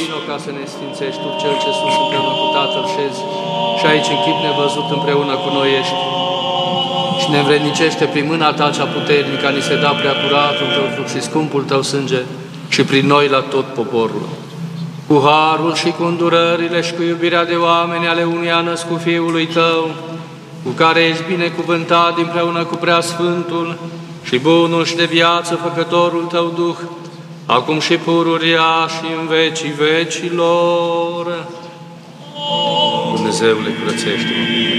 Vino ca să ne sfințești Tu, Cel ce sus împreună cu Tatăl șezi, și aici în chip nevăzut împreună cu noi ești. Și ne învrednicește prin mâna Ta cea puternică, ni se da prea curatul Tău trup și scumpul Tău sânge, și prin noi la tot poporul. Cu harul și cu îndurările și cu iubirea de oameni ale unuia născut Fiului Tău, cu care ești binecuvântat împreună cu Preasfântul și bunul și de viață Făcătorul Tău Duh, acum și pururia și în vecii vecilor. Dumnezeule, curățește-mă!